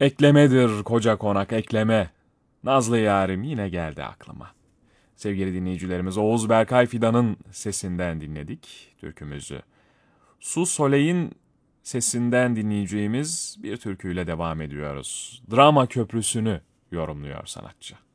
Eklemedir koca konak ekleme. Nazlı yarim yine geldi aklıma. Sevgili dinleyicilerimiz, Oğuz Berkay Fidan'ın sesinden dinledik türkümüzü. Su Soleil'in sesinden dinleyeceğimiz bir türküyle devam ediyoruz. Drama Köprüsü'nü yorumluyor sanatçı.